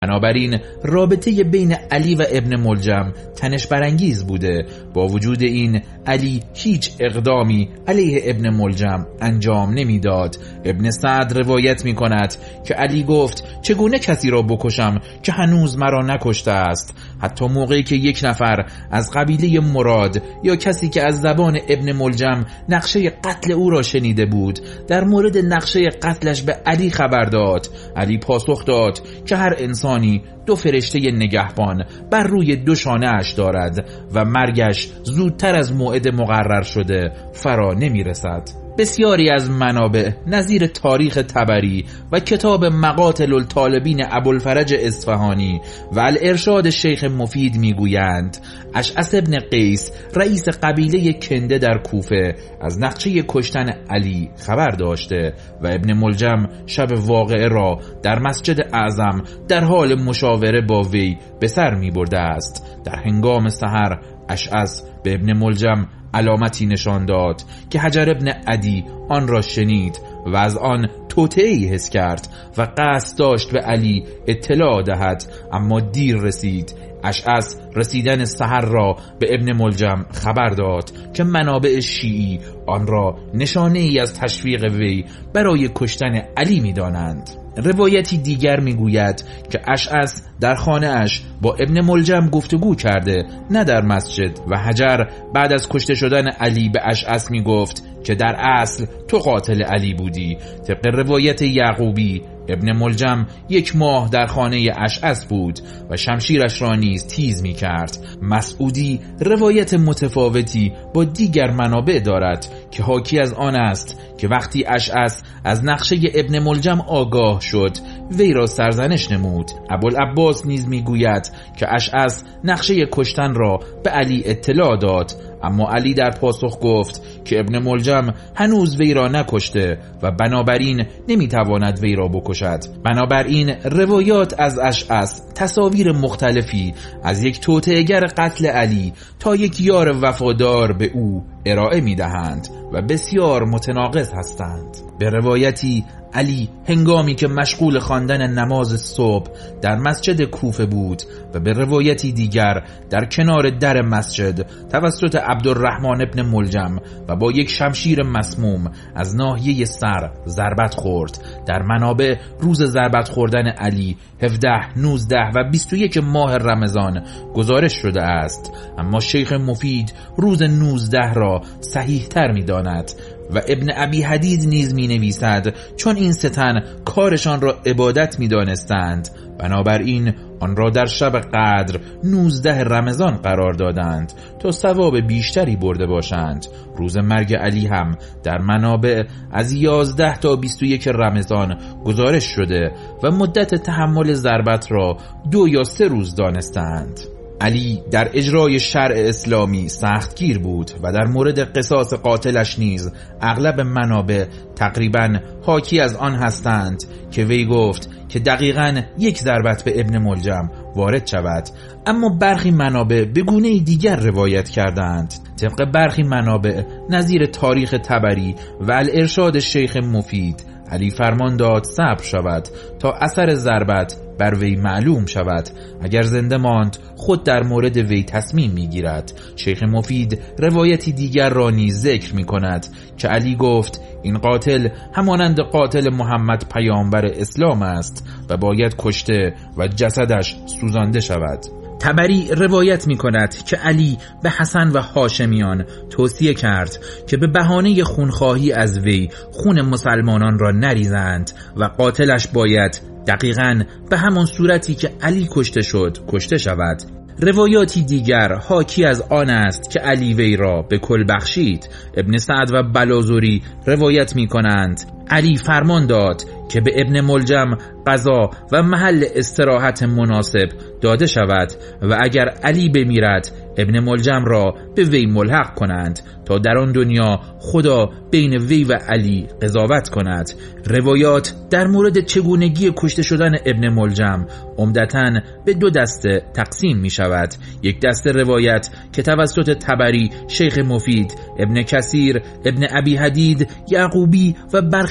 بنابراین رابطه بین علی و ابن ملجم تنش برانگیز بوده. با وجود این علی هیچ اقدامی علیه ابن ملجم انجام نمیداد. ابن سعد روایت می کند که علی گفت چگونه کسی را بکشم که هنوز مرا نکشته است؟ حتی موقعی که یک نفر از قبیله مراد یا کسی که از زبان ابن ملجم نقشه قتل او را شنیده بود در مورد نقشه قتلش به علی خبر داد، علی پاسخ داد که هر انسانی 2 فرشته نگهبان بر روی 2 شانه اش دارد و مرگش زودتر از موعد مقرر شده فرا نمی رسد. بسیاری از منابع نظیر تاریخ طبری و کتاب مقاتل الطالبین ابوالفرج اصفهانی و الارشاد شیخ مفید میگویند اشعث ابن قیس رئیس قبیله کنده در کوفه از نقشه کشتن علی خبر داشته و ابن ملجم شب واقعه را در مسجد اعظم در حال مشاوره با وی به سر می برده است. در هنگام سحر اشعث به ابن ملجم علامتی نشان داد که حجر ابن عدی آن را شنید و از آن توطئه‌ای حس کرد و قصد داشت به علی اطلاع دهد، اما دیر رسید. اشعث رسیدن سحر را به ابن ملجم خبر داد که منابع شیعی آن را نشانه ای از تشویق وی برای کشتن علی می دانند. روایتی دیگر میگوید که اشعث در خانه اش با ابن ملجم گفتگو کرده، نه در مسجد، و حجر بعد از کشته شدن علی به اشعث میگفت که در اصل تو قاتل علی بودی. طبق روایت یعقوبی ابن ملجم 1 ماه در خانه اشعث بود و شمشیرش را نیز تیز می کرد. مسعودی روایت متفاوتی با دیگر منابع دارد که حاکی از آن است که وقتی اشعث از نقشه ابن ملجم آگاه شد وی را سرزنش نمود. ابوالعباس نیز می گوید که اشعث نقشه کشتن را به علی اطلاع داد، اما علی در پاسخ گفت که ابن ملجم هنوز وی را نکشته و بنابراین نمیتواند وی را بکشد. بنابراین روایات از اشعث تصاویر مختلفی از یک توطئه‌گر قتل علی تا یک یار وفادار به او ارائه میدهند و بسیار متناقض هستند. به روایتی علی هنگامی که مشغول خواندن نماز صبح در مسجد کوفه بود و به روایتی دیگر در کنار در مسجد توسط عبدالرحمن ابن ملجم و با یک شمشیر مسموم از ناحیه سر ضربت خورد. در منابع روز ضربت خوردن علی 17، 19 و 21 ماه رمضان گزارش شده است، اما شیخ مفید روز 19 را صحیح تر می داند و ابن ابی حدید نیز می نویسد چون این 3 تن کارشان را عبادت می دانستند، بنابراین آن را در شب قدر 19 رمضان قرار دادند تا ثواب بیشتری برده باشند. روز مرگ علی هم در منابع از 11 تا 21 رمضان گزارش شده و مدت تحمل ضربت را 2 یا 3 روز دانستند. علی در اجرای شرع اسلامی سختگیر بود و در مورد قصاص قاتلش نیز اغلب منابع تقریباً حاکی از آن هستند که وی گفت که دقیقاً 1 ضربت به ابن ملجم وارد شود، اما برخی منابع به گونه دیگر روایت کردند. طبق برخی منابع نظیر تاریخ طبری و الارشاد شیخ مفید علی فرمان داد صبر شود تا اثر ضربت بر وی معلوم شود، اگر زنده ماند خود در مورد وی تصمیم میگیرد. شیخ مفید روایتی دیگر را نیز ذکر می کند که علی گفت این قاتل همانند قاتل محمد پیامبر اسلام است و باید کشته و جسدش سوزانده شود. طبری روایت می کند که علی به حسن و هاشمیان توصیه کرد که به بهانه خونخواهی از وی خون مسلمانان را نریزند و قاتلش باید دقیقاً به همان صورتی که علی کشته شد کشته شود. روایاتی دیگر حاکی از آن است که علی وی را به کل بخشید. ابن سعد و بلازوری روایت می کنند علی فرمان داد که به ابن ملجم غذا و محل استراحت مناسب داده شود و اگر علی بمیرد ابن ملجم را به وی ملحق کنند تا در آن دنیا خدا بین وی و علی قضاوت کند. روایات در مورد چگونگی کشته شدن ابن ملجم عمدتاً به 2 دسته تقسیم می شود. یک دسته روایت که توسط طبری، شیخ مفید، ابن کثیر، ابن ابی حدید، یعقوبی و برخی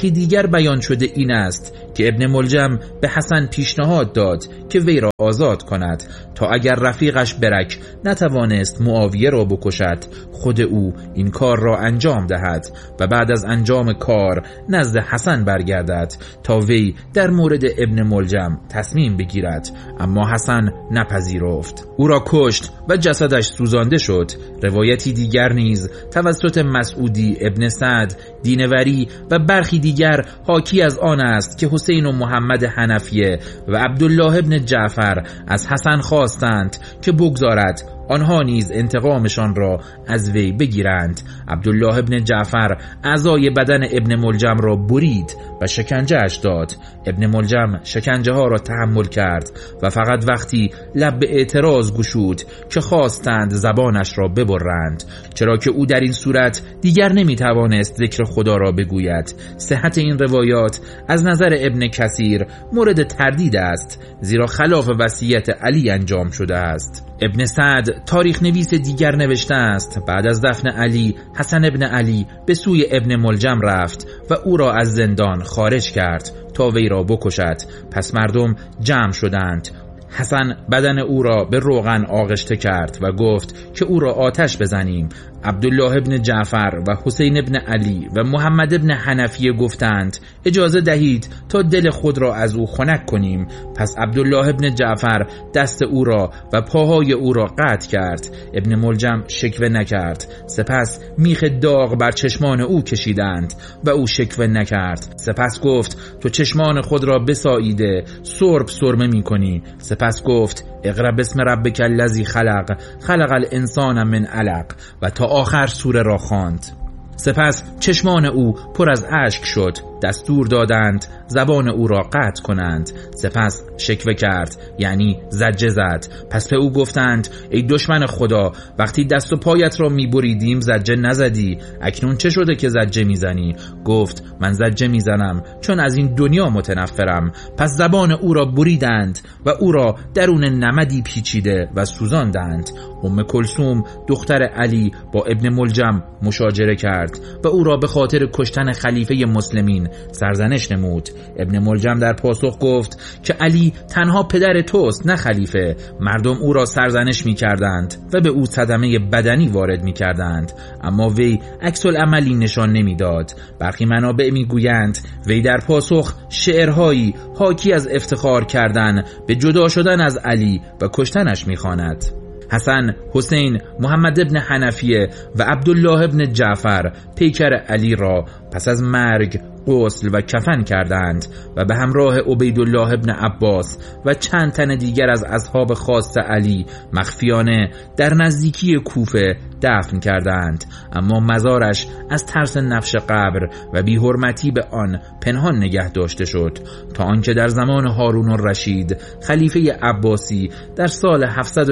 روایتی دیگر بیان شده این است که ابن ملجم به حسن پیشنهاد داد که وی را آزاد کند تا اگر رفیقش برک نتوانست معاویه را بکشد، خود او این کار را انجام دهد و بعد از انجام کار نزد حسن برگردد تا وی در مورد ابن ملجم تصمیم بگیرد. اما حسن نپذیرفت، او را کشت و جسدش سوزانده شد. روایتی دیگر نیز توسط مسعودی، ابن سعد، دینوری و برخی دیگر حاکی از آن است که حسین و محمد حنفیه و عبدالله ابن جعفر از حسن خواستند که بگذارد آنها نیز انتقامشان را از وی بگیرند. عبدالله ابن جعفر اعضای بدن ابن ملجم را برید و شکنجه اش داد. ابن ملجم شکنجه ها را تحمل کرد و فقط وقتی لب به اعتراض گشود که خواستند زبانش را ببرند، چرا که او در این صورت دیگر نمیتوانست ذکر خدا را بگوید. صحت این روایات از نظر ابن کثیر مورد تردید است، زیرا خلاف وصیت علی انجام شده است. ابن سعد تاریخ نویس دیگر نوشته است بعد از دفن علی، حسن ابن علی به سوی ابن ملجم رفت و او را از زندان خارج کرد تا وی را بکشد. پس مردم جمع شدند. حسن بدن او را به روغن آغشته کرد و گفت که او را آتش بزنیم. عبدالله ابن جعفر و حسین ابن علی و محمد ابن حنفیه گفتند اجازه دهید تا دل خود را از او خنک کنیم. پس عبدالله ابن جعفر دست او را و پاهای او را قطع کرد. ابن ملجم شکوه نکرد. سپس میخ داغ بر چشمان او کشیدند و او شکوه نکرد. سپس گفت تو چشمان خود را بساییده سرب سرمه می کنی. سپس گفت اقرا بسم ربک الذی خلق خلق الانسان من علق و تا آخر سوره را خواند. سپس چشمان او پر از اشک شد. دستور دادند زبان او را قطع کنند. سپس شکوه کرد، یعنی زجه زد. پس به او گفتند ای دشمن خدا، وقتی دست و پایت را میبریدیم زجه نزدی، اکنون چه شده که زجه میزنی؟ گفت من زجه میزنم چون از این دنیا متنفرم. پس زبان او را بریدند و او را درون نمدی پیچیده و سوزاندند. ام کلثوم دختر علی با ابن ملجم مشاجره کرد و او را به خاطر کشتن خلیفه مسلمین سرزنش نمود. ابن ملجم در پاسخ گفت که علی تنها پدر توست نه خلیفه. مردم او را سرزنش می کردند و به او صدمه بدنی وارد می کردند، اما وی عکس العملی نشان نمی داد. برخی منابع می گویند وی در پاسخ شعرهایی حاکی از افتخار کردن به جدا شدن از علی و کشتنش می خواند. حسن، حسین، محمد ابن حنفیه و عبدالله ابن جعفر پیکر علی را پس از مرگ غسل و کفن کردند و به همراه عبیدالله ابن عباس و چند تن دیگر از اصحاب خاص علی مخفیانه در نزدیکی کوفه دفن کردند، اما مزارش از ترس نفش قبر و بی‌حرمتی به آن پنهان نگه داشته شد تا آنکه در زمان هارون الرشید خلیفه عباسی در سال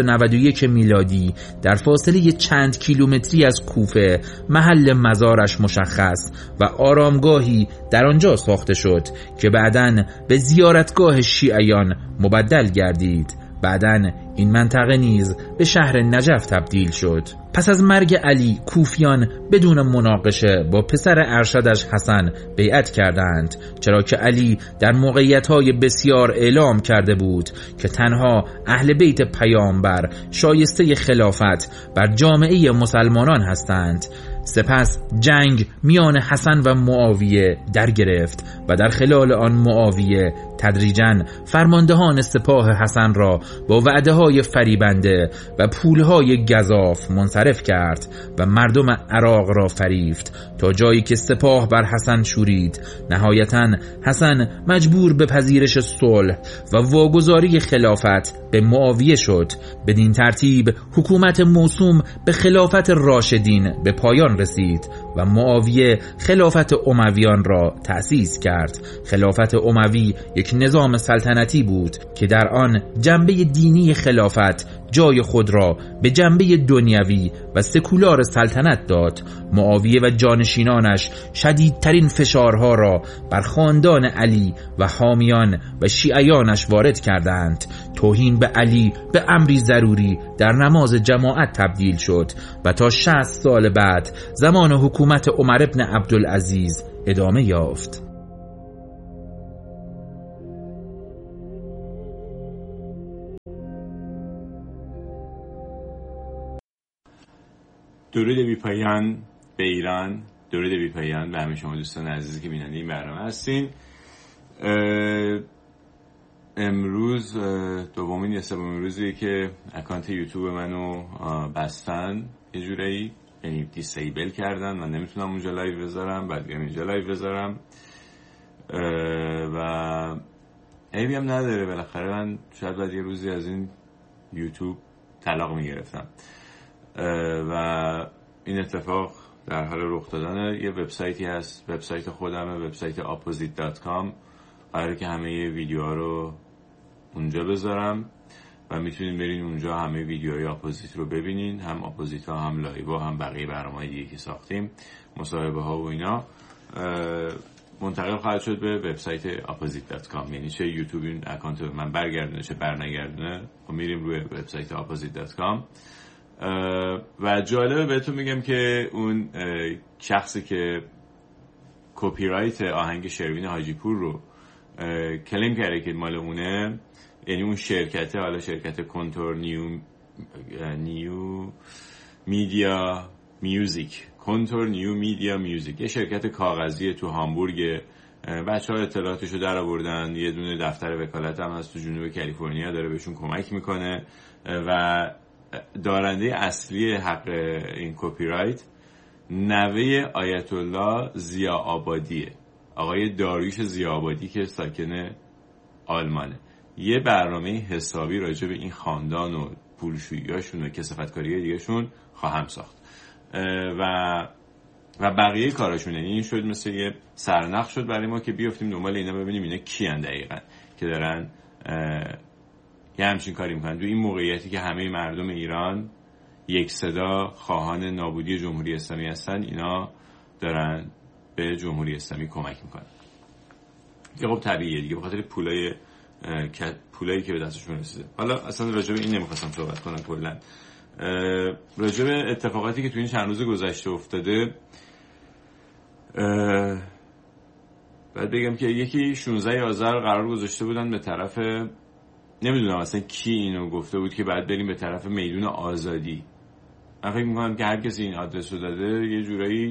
791 میلادی در فاصله چند کیلومتری از کوفه محل مزارش مشخص و آرامگاهی در آنجا ساخته شد که بعداً به زیارتگاه شیعیان مبدل گردید. بعداً این منطقه نیز به شهر نجف تبدیل شد. پس از مرگ علی کوفیان بدون مناقشه با پسر ارشدش حسن بیعت کردند، چرا که علی در موقعیت‌های بسیار اعلام کرده بود که تنها اهل بیت پیامبر شایسته خلافت بر جامعه مسلمانان هستند. سپس جنگ میان حسن و معاویه در گرفت و در خلال آن معاویه تدریجاً فرماندهان سپاه حسن را با وعده‌های فریبنده و پولهای گزاف منصرف کرد و مردم عراق را فریفت تا جایی که سپاه بر حسن شورید. نهایتاً حسن مجبور به پذیرش صلح و واگذاری خلافت به معاویه شد. بدین ترتیب حکومت موسوم به خلافت راشدین به پایان رسید و معاویه خلافت امویان را تأسیس کرد. خلافت اموی یک نظام سلطنتی بود که در آن جنبه دینی خلافت جای خود را به جنبه دنیوی و سکولار سلطنت داد. معاویه و جانشینانش شدیدترین فشارها را بر خاندان علی و حامیان و شیعیانش وارد کردند. توهین به علی به امری ضروری در نماز جماعت تبدیل شد و تا 60 سال بعد زمان حکومت عمر ابن عبدالعزیز ادامه یافت. درود بی پایان به ایران، درود بی پایان به همه شما دوستان عزیزی که بیننده این برنامه هستین. امروز دومین یا سومین روزیه که اکانت یوتیوب منو بستن یه جورایی، یعنی دیسیبل کردن. من نمیتونم اونجا لایو بذارم، بعد بیام اینجا لایو بذارم و عیبی هم نداره. بالاخره من شاید بعد یه روزی از این یوتیوب طلاق میگرفتم و این اتفاق در حال رخ دادن. یه وبسایتی هست، وبسایت خودمه، وبسایت opposite.com. قراره که همه ویدیوها رو اونجا بذارم و میتونین برین اونجا همه ویدیوهای اپوزیت رو ببینین، هم اپوزیت ها، هم لایو ها، هم بقیه برنامه‌های دیگه که ساختیم، مصاحبه ها و اینا منتقل خواهد شد به وبسایت opposite.com. یعنی چه یوتیوب این اکانت من برگردونه چه برنگردونه، خب میریم روی وبسایت opposite.com. و جالبه بهتون میگم که اون شخصی که کپی رایت آهنگ شروین حاجی پور رو کلیم کرده که مال اونه، یعنی اون شرکته، حالا شرکت کنتور نیو میدیا میوزیک، کنتور نیو میدیا میوزیک، یه شرکت کاغذی تو هامبورگ. بچه‌ها اطلاعاتشو در آوردن، یه دونه دفتر وکالت هم هست تو جنوب کالیفرنیا داره بهشون کمک میکنه و دارنده اصلی حق این کپی رایت نوه آیت الله ضیا آبادیه، آقای داریوش ضیا آبادی که ساکن آلمانه. یه برنامه حسابی راجع به این خاندان و پولشوییاشون و کثافتکاری دیگهشون خواهم ساخت و بقیه کاراشون. یعنی این شد مثل یه سرنخ شد برای ما که بیافتیم دنبال اینا، ببینیم اینا کیان دقیقاً که دارن یه همچین کاری میکنن. تو این موقعیتی که همه مردم ایران یک صدا خواهان نابودی جمهوری اسلامی هستن، اینا دارن به جمهوری اسلامی کمک میکنن. که خب طبیعیه دیگه، به خاطر پولایی که به دستشون رسیده. حالا اصلا راجع به این نمیخواستم صحبت کنم، کلا راجع به اتفاقاتی که تو این چند روز گذشته افتاده. بعد بگم که یکی 16 آذر قرار گذاشته بودن به طرف، نمیدونم اصلا کی اینو گفته بود که بعد بریم به طرف میدون آزادی. من فکر میکنم که هر کسی این آدرس رو داده یه جورایی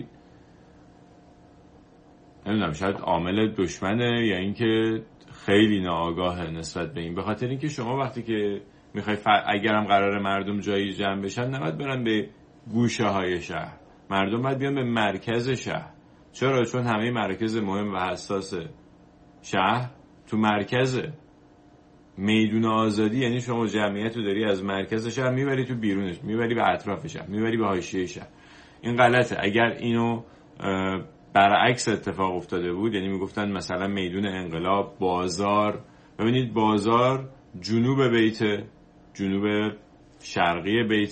نمیدونم شاید عامل دشمنه یا اینکه خیلی ناآگاهه نسبت به این. به خاطر اینکه شما وقتی که میخوای اگرم قرار مردم جایی جمع بشن، نباید برن به گوشه های شهر، مردم باید بیان به مرکز شهر. چرا؟ چون همه مراکز مهم و حساس شهر تو مرکزه. میدون آزادی یعنی شما جمعیت رو داری از مرکز شهر میبری تو بیرونش، میبری به اطراف شهر، میبری به حاشیه شهر. این غلطه. اگر اینو برعکس اتفاق افتاده بود، یعنی میگفتن مثلا میدون انقلاب، بازار، ببینید بازار جنوب بیت، جنوب شرقی بیت،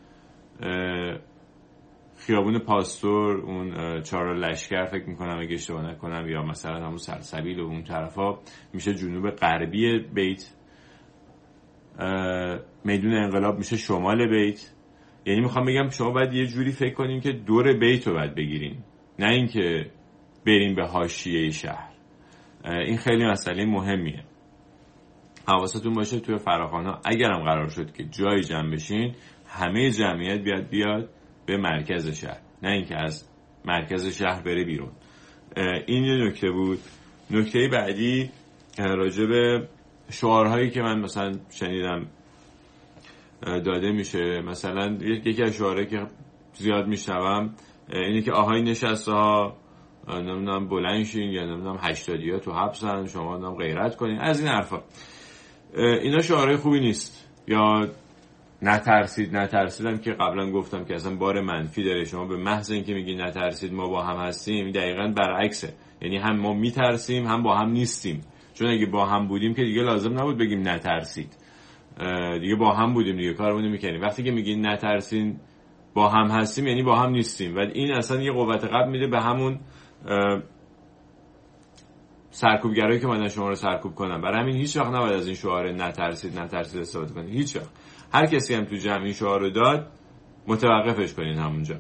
خیابون پاستور، اون چهار لشکر فکر میکنم اگه اشتباه نکنم، یا مثلا همون سلسبیل و اون طرفا میشه جنوب غربی بیت، میدون انقلاب میشه شمال بیت. یعنی میخوام بگم شما باید یه جوری فکر کنین که دور بیت رو باید بگیرین، نه اینکه بریم به حاشیه شهر. این خیلی مسئله مهمیه. حواستون باشه توی فراخوانا اگرم قرار شد که جای جمع بشین، همه جمعیت بیاد به مرکز شهر، نه اینکه از مرکز شهر بره بیرون. این یه نکته بود. نکته بعدی راجع به شعارهایی که من مثلا شنیدم داده میشه. مثلا یکی از شعارهایی که زیاد میشنوم اینه که آهای نشسته ها نمیدونم بلند شین، یا نمیدونم 80 ها تو حبسن، شما نمیدونم غیرت کنین، از این حرفا. اینا شعارهای خوبی نیست. یا نترسیدم که قبلا گفتم که اصلا بار منفی داره. شما به محض اینکه میگی نترسید ما با هم هستیم، دقیقاً برعکسه. یعنی هم ما میترسیم هم با هم نیستیم. چون اگه با هم بودیم که دیگه لازم نبود بگیم نترسید، دیگه با هم بودیم دیگه کارمون میکنیم. وقتی که میگین نترسین با هم هستیم یعنی با هم نیستیم و این اصلا یه قوت قلب میده به همون سرکوبگرایی که من شما رو سرکوب کنم. برای همین هیچ وقت نباید از این شعار نترسید استفاده کنید. هیچ وقت. هر کسی هم تو جمع این شعار رو داد متوقفش کنین همونجا.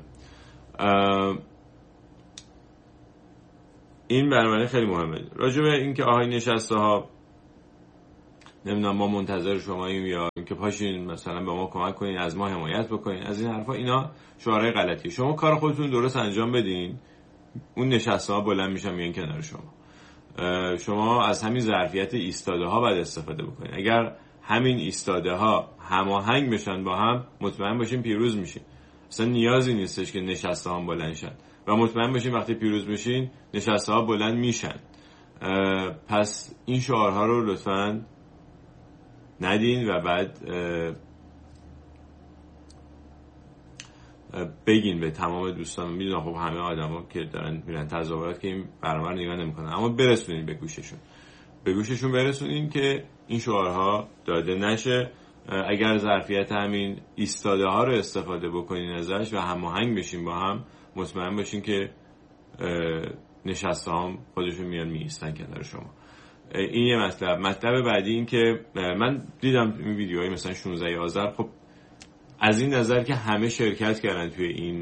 این برنامه خیلی مهمه. راجع به اینکه آهای نشسته ها نمیدونم ما منتظر شماییم یا که پاشین مثلا به ما کمک کنین، از ما حمایت بکنین، از این حرفا. اینا شعارهای غلطیه. شما کار خودتون درست انجام بدین، اون نشسته‌ها بلند میشن میان کنار شما. شما از همین ظرفیت ایستاده ها باید استفاده بکنین. اگر همین ایستاده ها هماهنگ بشن با هم، مطمئن باشین پیروز میشین. اصلا نیازی نیستش که نشسته ها بلند شن و مطمئن باشین وقتی پیروز میشین نشسته ها بلند میشن. پس این شعارها رو لطفاً ندین و بعد بگین به تمام دوستان. میدونم خب همه آدما که دارن میرن تظاهرات که این برنامه رو نگاه نمیکنن، اما برسونین به گوششون برسونین که این شعارها داده نشه. اگر ظرفیت همین ایستاده ها رو استفاده بکنین ازش و هماهنگ بشین با هم، مطمئن باشین که نشسته هم خودشون میان میایستن کنار شما. این یه مطلب بعدی این که من دیدم این ویدیوهای مثلا 16 آذر، خب از این نظر که همه شرکت کردن توی این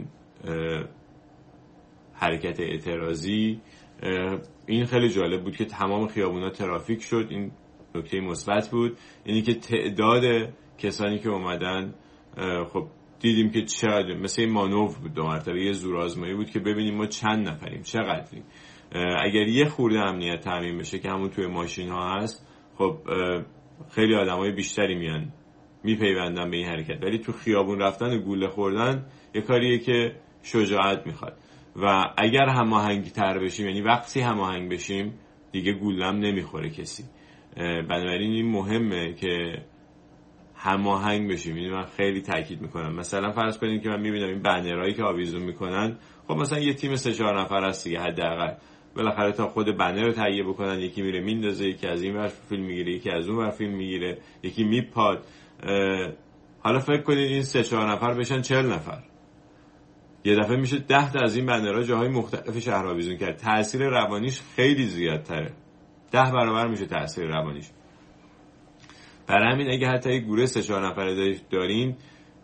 حرکت اعتراضی، این خیلی جالب بود که تمام خیابونا ترافیک شد. این نکته مثبت بود. یعنی که تعداد کسانی که اومدن، خب دیدیم که چقدر مثل مانور بود، 2 مرتبه یه زورآزمایی بود که ببینیم ما چند نفریم، چقدریم. اگر یه خورده امنیت تامین بشه که همون توی ماشین ها هست، خب خیلی آدمای بیشتری میان میپیوندن به این حرکت. ولی تو خیابون رفتن و گوله خوردن یه کاریه که شجاعت میخواد و اگر هماهنگ تر بشیم، یعنی وقتی هماهنگ بشیم دیگه گولم نمیخوره کسی. بنابراین این مهمه که هماهنگ بشیم. اینو من خیلی تاکید میکنم. مثلا فرض کنید که من میبینم این بنرهایی که آویزون میکنن، خب مثلا یه تیم 3-4 نفر هست دیگه، حداقل بالاخره تا خود بنر رو تهیه بکنن، یکی میره میندازه، یکی از این ور فیلم میگیره، یکی از اون ور فیلم میگیره، یکی میپاد. حالا فکر کنید این 3-4 نفر بشن 40 نفر، یه دفعه میشه 10 تا از این بنرها جاهای مختلف شهر آویزون کرد. تأثیر روانیش خیلی زیادتره، 10 برابر میشه تأثیر روانیش. برای همین اگه حتی یک گروه 3-4 نفره دارین،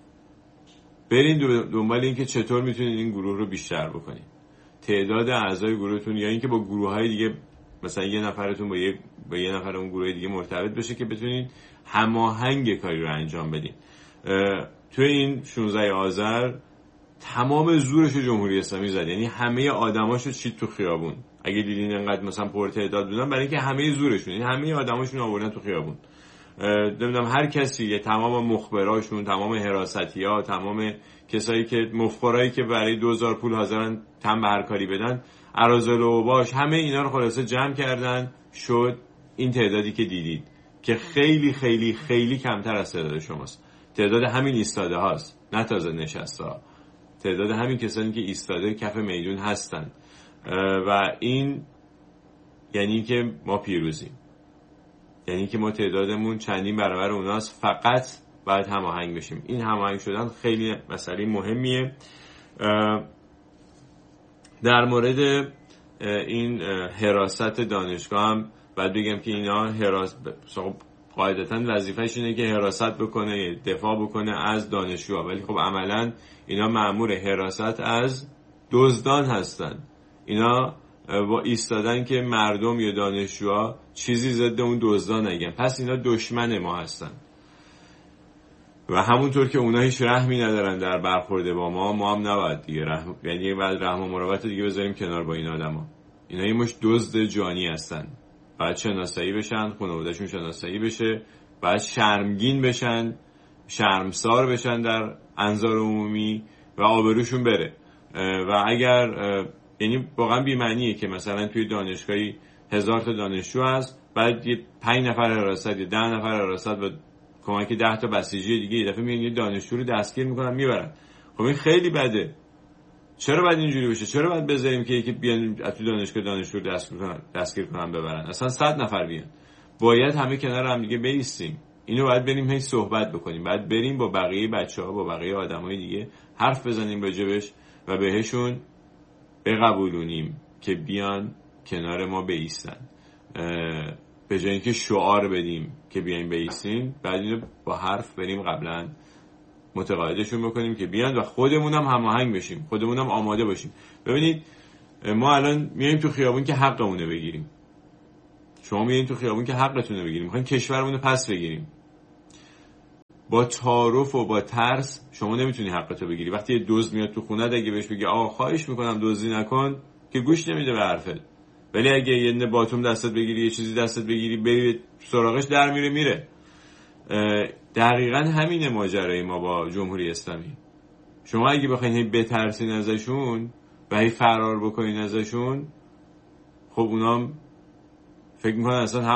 برین دنبال این که چطور میتونید این گروه رو بیشتر بکنید، تعداد اعضای گروهتون، یا اینکه با گروه‌های دیگه مثلا یه نفرتون با یه نفر اون گروه دیگه مرتبط بشه که بتونید هماهنگ کاری رو انجام بدین. توی این 16 آذر تمام زورش جمهوری اسلامی زد، یعنی همه آدماشو چید تو خیابون. اگه دیدین انقدر مثلا پرتعداد بودن، برای اینکه همه زورشون، یعنی همه آدماشون آوردن تو خیابون. نمیدونم هر کسی، تمام مخبراشون، تمام حراستی‌ها، تمام کسایی که مفخرایی که برای 2000 پول حاضرن تن به هر کاری بدن، اراذل و باش، همه اینا رو خلاصه جمع کردن، شد این تعدادی که دیدید که خیلی خیلی خیلی کمتر از تعداد شماست. تعداد همین ایستاده هاست، نه تازه نشسته ها، تعداد همین کسانی که ایستاده کف میدون هستن. و این یعنی که ما پیروزیم، یعنی که ما تعدادمون چندین برابر اوناست. فقط باید هماهنگ بشیم. این هماهنگ شدن خیلی مسئله مهمیه. در مورد این حراست دانشگاه هم باید بگم که اینا قاعدتاً وظیفه‌ش اینه که حراست بکنه، دفاع بکنه از دانشجوها، ولی خب عملاً اینا مأمور حراست از دزدان هستن. اینا با ایستادن که مردم یا دانشجوها چیزی ضد اون دزدان نگن، پس اینا دشمن ما هستن. و همونطور که اونا هیچ رحمی ندارن در برخورد با ما هم نباید دیگه یعنی بعد رحم و مروت دیگه بذاریم کنار با این آدما. اینا یه مش دزد جانی هستن. باید شناسایی بشن، خانواده‌شون شناسایی بشه، باید شرمگین بشن، شرمسار بشن در انظار عمومی و آبروشون بره. و اگر یعنی واقعا بی‌معنیه که مثلا توی دانشگاهی 1000 تا دانشجو هست، بعد یه 5 نفر حراست یا 10 نفر حراست و کمک 10 تا بسیجی دیگه یه دفعه میگن یه دانشجو رو دستگیر میکنن میبرن. خب این خیلی بده. چرا باید اینجوری بشه؟ چرا باید بذاریم که یکی بیان تو دانشگاه دانشجو رو دستگیر کنن ببرن؟ اصلا 100 نفر بیان. باید همه کنار هم دیگه بایستیم. اینو باید بریم هی صحبت بکنیم. بعد بریم با بقیه بچه‌ها، با بقیه آدمای دیگه حرف بزنیم راجبش و بهشون بقبولونیم که بیان کنار ما بایستن. به جای اینکه شعار بدیم که بیاین بایستین، بعد اینو با حرف بریم قبلا متقاعدشون بکنیم که بیان و خودمونم هماهنگ بشیم، خودمونم آماده باشیم. ببینید ما الان میایم تو خیابون که حقمونه بگیریم، شما میایین تو خیابون که حقتون رو بگیریم، میخواین کشورمون رو پس بگیریم. با تعارف و با ترس شما نمیتونی حقتو بگیری. وقتی یه دزد میاد تو خونه اگه بهش بگی آقا خواهش میکنم دزدی نکن، که گوش نمیده به حرفت. ولی اگه یه نه باتوم دستت بگیری، یه چیزی دستت بگیری، بری سراغش، در میره. دقیقاً همینه ماجرای ما با جمهوری اسلامی. شما اگه بخواید بترسین ازشون و هی فرار بکنین ازشون، خب اونام فکر میکنن اصلا